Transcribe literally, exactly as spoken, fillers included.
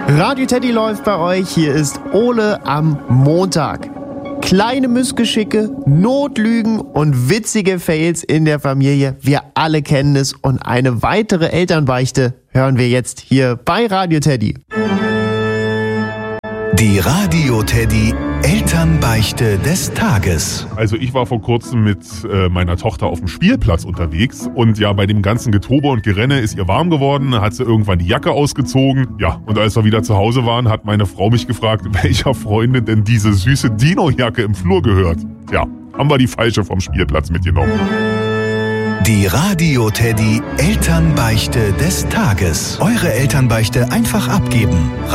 Radio Teddy läuft bei euch. Hier ist Ole am Montag. Kleine Missgeschicke, Notlügen und witzige Fails in der Familie. Wir alle kennen es. Und eine weitere Elternbeichte hören wir jetzt hier bei Radio Teddy. Die Radio Teddy Elternbeichte des Tages. Also ich war vor kurzem mit äh, meiner Tochter auf dem Spielplatz unterwegs und ja, bei dem ganzen Getobe und Gerenne ist ihr warm geworden, hat sie irgendwann die Jacke ausgezogen. Ja, und als wir wieder zu Hause waren, hat meine Frau mich gefragt, welcher Freundin denn diese süße Dino-Jacke im Flur gehört. Ja, haben wir die falsche vom Spielplatz mitgenommen. Die Radio Teddy Elternbeichte des Tages. Eure Elternbeichte einfach abgeben.